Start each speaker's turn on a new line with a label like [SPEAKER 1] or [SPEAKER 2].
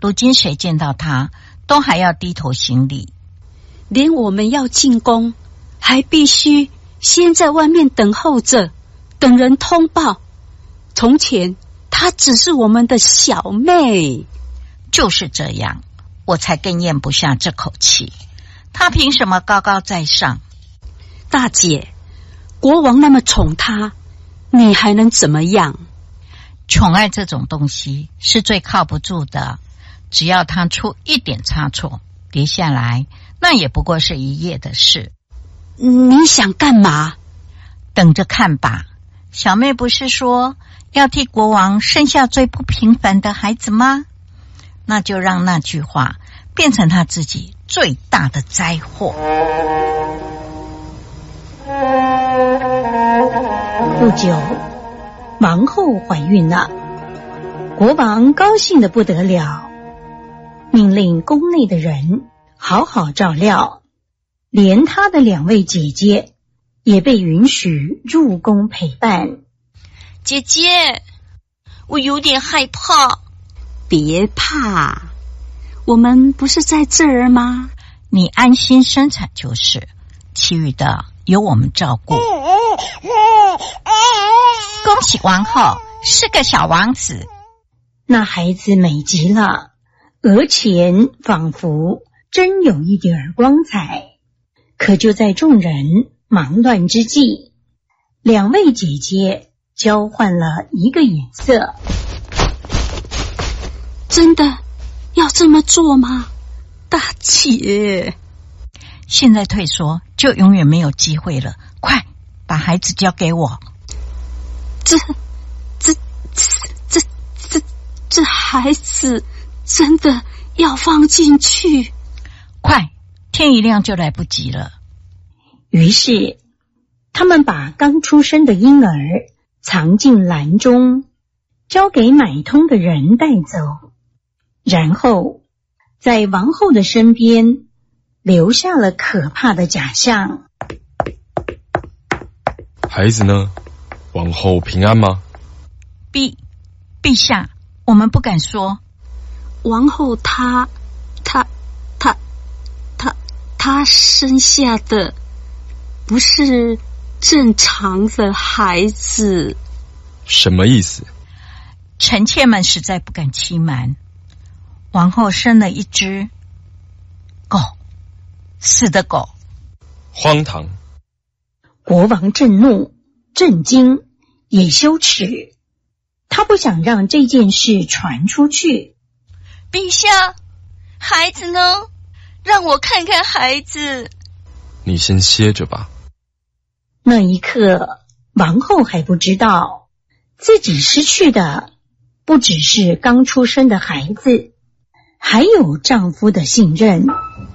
[SPEAKER 1] 如今谁见到他都还要低头行礼，
[SPEAKER 2] 连我们要进宫还必须先在外面等候着，等人通报。从前她只是我们的小妹。
[SPEAKER 1] 就是这样，我才更咽不下这口气。他凭什么高高在上？
[SPEAKER 2] 大姐，国王那么宠她，你还能怎么样？
[SPEAKER 1] 宠爱这种东西是最靠不住的，只要他出一点差错，跌下来那也不过是一夜的事。
[SPEAKER 2] 你想干嘛？
[SPEAKER 1] 等着看吧。小妹不是说要替国王生下最不平凡的孩子吗？那就让那句话变成他自己最大的灾祸。
[SPEAKER 3] 不久，王后怀孕了，国王高兴得不得了，命令宫内的人好好照料，连他的2位姐姐也被允许入宫陪伴。
[SPEAKER 4] 姐姐，我有点害怕。
[SPEAKER 2] 别怕，我们不是在这儿吗？
[SPEAKER 1] 你安心生产就是，其余的由我们照顾。恭喜王后是个小王子。
[SPEAKER 3] 那孩子美极了，额前仿佛真有一点光彩。可就在众人忙乱之际，2位姐姐交换了一个眼色。
[SPEAKER 2] 真的要这么做吗？大姐，
[SPEAKER 1] 现在退缩就永远没有机会了，快把孩子交给我。
[SPEAKER 2] 这孩子真的要放进去？
[SPEAKER 1] 快，天一亮就来不及了。
[SPEAKER 3] 于是他们把刚出生的婴儿藏进篮中，交给买通的人带走，然后在王后的身边留下了可怕的假象。
[SPEAKER 5] 孩子呢？王后平安吗？
[SPEAKER 1] 陛下，我们不敢说。
[SPEAKER 2] 王后她生下的不是正常的孩子。
[SPEAKER 5] 什么意思？
[SPEAKER 1] 臣妾们实在不敢欺瞒，王后生了一只狗，死的狗。
[SPEAKER 5] 荒唐！
[SPEAKER 3] 国王震怒、震惊，也羞耻。他不想让这件事传出去。
[SPEAKER 4] 陛下，孩子呢？让我看看孩子。
[SPEAKER 5] 你先歇着吧。
[SPEAKER 3] 那一刻，王后还不知道自己失去的不只是刚出生的孩子，还有丈夫的信任。